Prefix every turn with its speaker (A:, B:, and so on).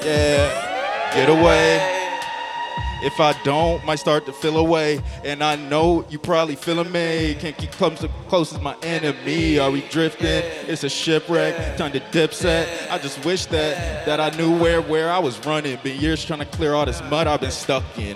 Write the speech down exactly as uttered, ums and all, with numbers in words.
A: Yeah, get away. If I don't, might start to feel away. And I know you probably feeling me. Can't keep close, close as my enemy. Are we drifting? It's a shipwreck, time to Dipset. I just wish that that I knew where where I was running. Been years trying to clear all this mud I've been stuck in.